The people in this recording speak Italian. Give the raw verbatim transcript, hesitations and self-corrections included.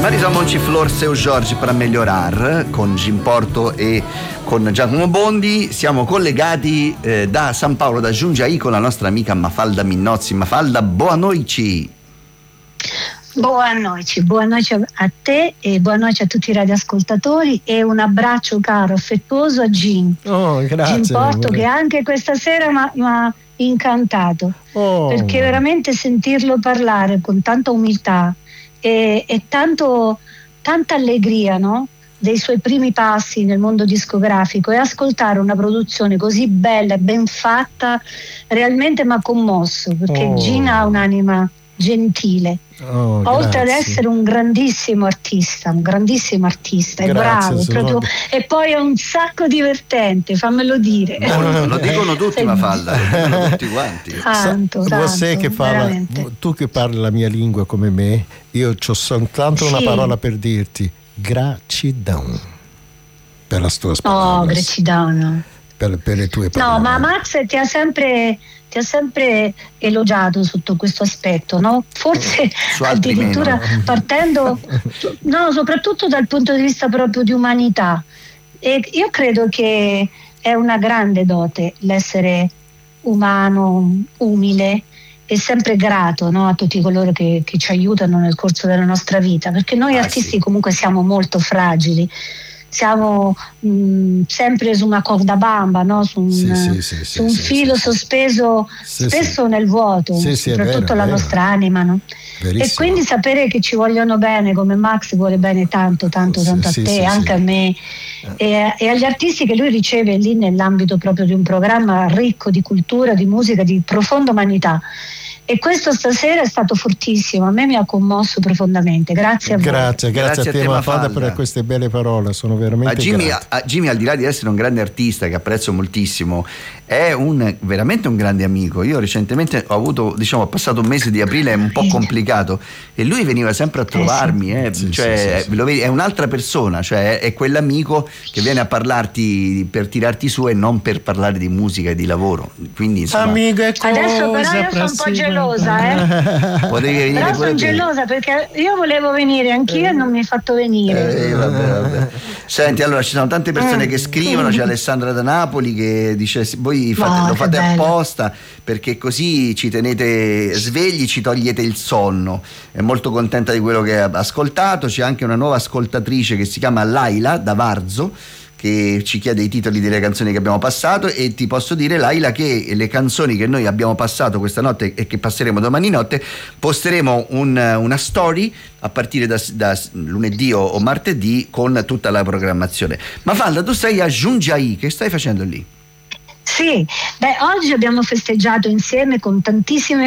Marisa Monciflor, Seu Jorge para melhorar, con Jim Porto e con Giacomo Bondi. Siamo collegati eh, da San Paolo, da Jundiaí, con la nostra amica Mafalda Minnozzi. Mafalda, boa noite. Boa noite, boa noite a te e buona notte a tutti i radioascoltatori e un abbraccio caro, affettuoso a Jim. Oh, grazie. Jim Porto, che anche questa sera mi ha incantato, oh. perché veramente sentirlo parlare con tanta umiltà e, e tanto, tanta allegria, no? Dei suoi primi passi nel mondo discografico, e ascoltare una produzione così bella e ben fatta realmente mi ha commosso, perché oh. Gina ha un'anima gentile, oh, oltre grazie. ad essere un grandissimo artista, un grandissimo artista, è Grazie, bravo, è proprio, e poi è un sacco divertente, fammelo dire. No, lo dicono tutti, Sei... Mafalda, lo dicono tutti quanti. Tanto, tanto, Você che parla, tu che parli la mia lingua come me, io ho soltanto sì. una parola per dirti: gratidão per la tua Oh, gratidão. Per, per le tue parole. No, ma Max ti ha sempre ti ha sempre elogiato sotto questo aspetto, no? Forse addirittura meno. partendo no, soprattutto dal punto di vista proprio di umanità. E io credo che è una grande dote l'essere umano, umile e sempre grato, no, a tutti coloro che, che ci aiutano nel corso della nostra vita, perché noi ah, artisti sì. comunque siamo molto fragili. Siamo mh, sempre su una corda bamba, no? Su un, sì, sì, sì, su un sì, filo sì, sospeso sì, spesso sì. nel vuoto, sì, sì, soprattutto vero, la vero. nostra anima, no? E quindi sapere che ci vogliono bene, come Max vuole bene tanto, tanto, tanto sì, a te, sì, anche sì. a me e, e agli artisti che lui riceve lì nell'ambito proprio di un programma ricco di cultura, di musica, di profonda umanità. E questo stasera è stato fortissimo, a me mi ha commosso profondamente. Grazie a voi. Grazie, grazie, grazie a te, Mafalda, Mafalda, per queste belle parole, sono veramente a Jimmy, grato. A Jimmy, al di là di essere un grande artista che apprezzo moltissimo, è un veramente un grande amico. Io recentemente ho avuto, diciamo, ho passato un mese di aprile un po' complicato e lui veniva sempre a trovarmi, eh, sì, cioè, sì, sì, lo vedi, è un'altra persona, cioè è quell'amico che viene a parlarti per tirarti su e non per parlare di musica e di lavoro. Quindi insomma, amico è cosa adesso però io sono un po' gelosa, eh. Potevi venire però sono gelosa perché io volevo venire anch'io eh. e non mi hai fatto venire. Eh, vabbè, vabbè. Senti, allora ci sono tante persone che scrivono, c'è Alessandra da Napoli che dice: voi fate, oh, lo fate bello. apposta perché così ci tenete svegli, ci togliete il sonno. È molto contenta di quello che ha ascoltato. C'è anche una nuova ascoltatrice che si chiama Laila da Varzo, che ci chiede i titoli delle canzoni che abbiamo passato, e ti posso dire, Laila, che le canzoni che noi abbiamo passato questa notte e che passeremo domani notte, posteremo un, una story a partire da, da lunedì o, o martedì con tutta la programmazione. Mafalda, tu sei a Jundiaí, che stai facendo lì? Sì, beh, oggi abbiamo festeggiato insieme con tantissime